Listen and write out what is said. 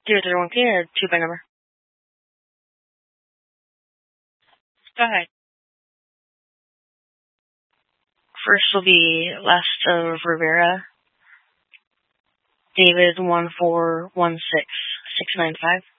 031K or 2 by number? Go ahead. First will be Last of Rivera, David 1416695.